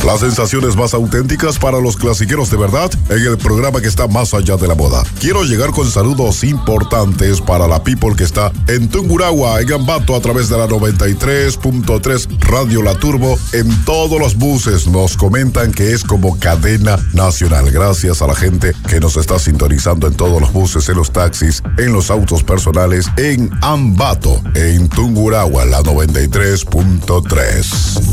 Las sensaciones más auténticas para los clasiqueros de verdad en el programa que está más allá de la moda. Quiero llegar con saludos importantes para la people que está en Tungurahua, en Ambato, a través de la 93.3 Radio La Turbo. En todos los buses nos comentan que es como cadena nacional. Gracias a la gente que nos está sintonizando en todos los buses, en los taxis, en los autos personales, en Ambato, en Tungurahua, la 93.3.